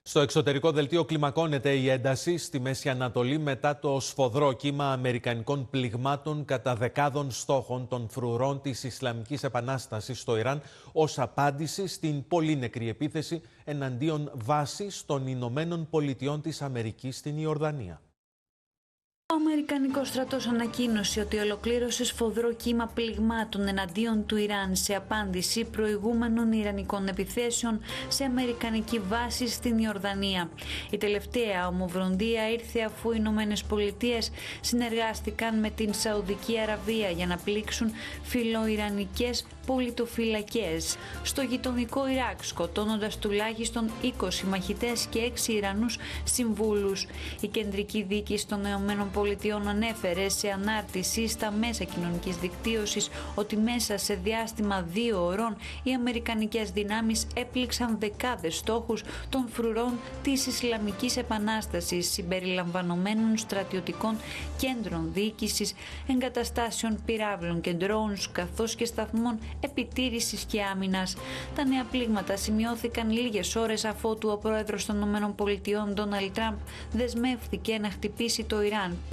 Στο εξωτερικό δελτίο κλιμακώνεται η ένταση στη Μέση Ανατολή μετά το σφοδρό κύμα αμερικανικών πληγμάτων κατά δεκάδων στόχων των φρουρών της Ισλαμικής Επανάστασης στο Ιράν ως απάντηση στην πολύ νεκρή επίθεση εναντίον βάσης των Ηνωμένων Πολιτειών της Αμερικής στην Ιορδανία. Ο Αμερικανικός στρατός ανακοίνωσε ότι ολοκλήρωσε σφοδρό κύμα πληγμάτων εναντίον του Ιράν σε απάντηση προηγούμενων ιρανικών επιθέσεων σε αμερικανική βάση στην Ιορδανία. Η τελευταία ομοβροντία ήρθε αφού οι Ηνωμένες Πολιτείες συνεργάστηκαν με την Σαουδική Αραβία για να πλήξουν φιλοϊρανικές πολιτοφυλακές στο γειτονικό Ιράκ, σκοτώνοντας τουλάχιστον 20 μαχητές και 6 Ιρανούς συμβούλους. Η κεντρική δίκη των ΗΠΑ ανέφερε σε ανάρτηση στα μέσα κοινωνικής δικτύωσης ότι μέσα σε διάστημα 2 ωρών οι αμερικανικές δυνάμεις έπληξαν δεκάδες στόχους των φρουρών της Ισλαμικής Επανάστασης, συμπεριλαμβανομένων στρατιωτικών κέντρων διοίκησης, εγκαταστάσεων πυράβλων και ντρόουνς, καθώς και σταθμών επιτήρησης και άμυνας. Τα νέα πλήγματα σημειώθηκαν λίγες ώρες αφότου ο πρόεδρος των ΗΠΑ, Ντόναλντ Τραμπ, δεσμεύθηκε να χτυπήσει το Ιράν